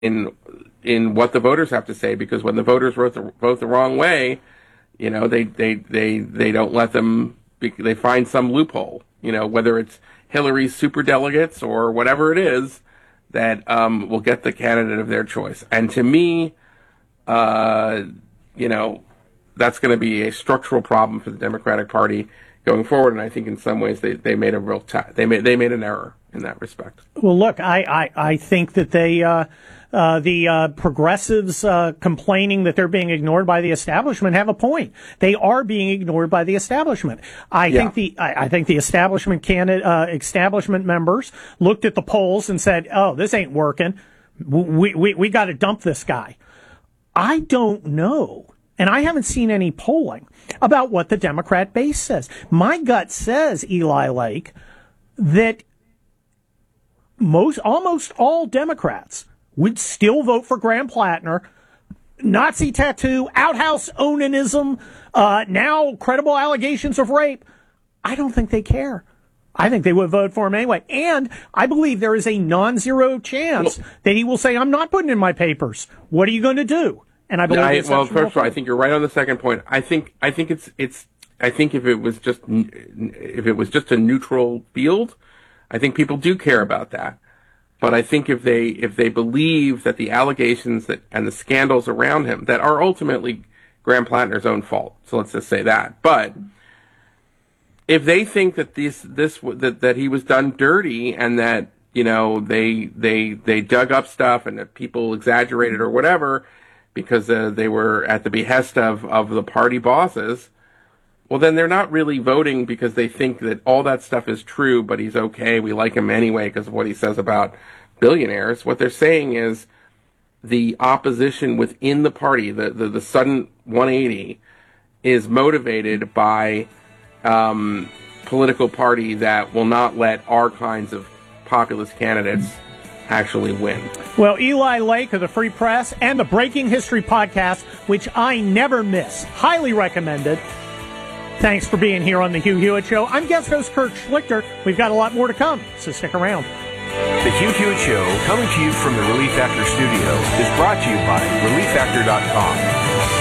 in what the voters have to say, because when the voters vote the wrong way, they don't let them. They find some loophole. Whether it's Hillary's superdelegates or whatever it is that will get the candidate of their choice. And to me, that's going to be a structural problem for the Democratic Party going forward. And I think in some ways they made a real they made an error in that respect. Well, look, I think that the progressives complaining that they're being ignored by the establishment have a point. They are being ignored by the establishment. I think the establishment establishment members looked at the polls and said, "Oh, this ain't working. We got to dump this guy." I don't know. And I haven't seen any polling about what the Democrat base says. My gut says, Eli Lake, that almost all Democrats would still vote for Graham Plattner. Nazi tattoo, outhouse onanism, now credible allegations of rape. I don't think they care. I think they would vote for him anyway. And I believe there is a non-zero chance that he will say, "I'm not putting in my papers. What are you going to do?" And I believe first of all, I think you're right on the second point. I think if it was just a neutral field, I think people do care about that. But I think if they believe that the allegations and the scandals around him that are ultimately Graham Plattner's own fault, so let's just say that. But if they think that that he was done dirty and that they dug up stuff and that people exaggerated or whatever because they were at the behest of the party bosses, well, then they're not really voting because they think that all that stuff is true, but he's okay. We like him anyway because of what he says about billionaires. What they're saying is the opposition within the party, the sudden 180, is motivated by political party that will not let our kinds of populist candidates actually win. Well, Eli Lake of the Free Press and the Breaking History podcast, which I never miss, highly recommended. Thanks for being here on the Hugh Hewitt Show. I'm guest host Kurt Schlichter. We've got a lot more to come, so stick around. The Hugh Hewitt Show, coming to you from the Relief Factor studio, is brought to you by ReliefFactor.com.